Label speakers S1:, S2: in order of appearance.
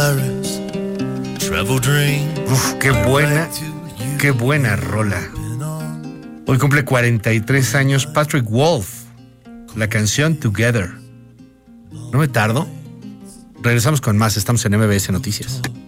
S1: Uf, qué buena rola. Hoy cumple 43 años Patrick Wolf. La canción Together. ¿No me tardo? Regresamos con más. Estamos en MBS Noticias.